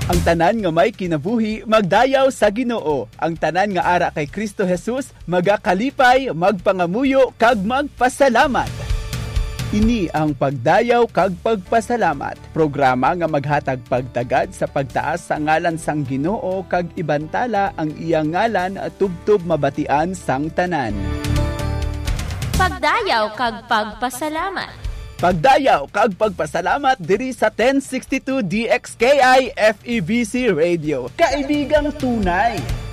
Ang tanan nga may kinabuhi magdayaw sa Ginoo. Ang tanan nga ara kay Kristo Jesus magakalipay, magpangamuyo kag magpasalamat. Ini ang pagdayaw kag pagpasalamat. Programa nga maghatag pagtagad sa pagtaas sa ngalan sang Ginoo kag ibantala ang iyang ngalan tubtob mabatian sang tanan. Pagdayaw kag pagpasalamat. Pagdayaw kag pagpasalamat diri sa 1062 DXKI FEBC Radio. Kaibigang tunay.